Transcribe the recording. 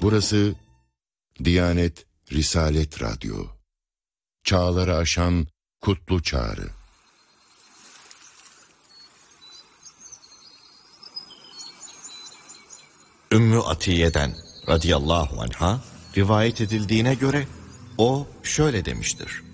Burası Diyanet Risalet Radyo. Çağları aşan kutlu çağrı. Ümmü Atiye'den radıyallahu anha rivayet edildiğine göre o şöyle demiştir: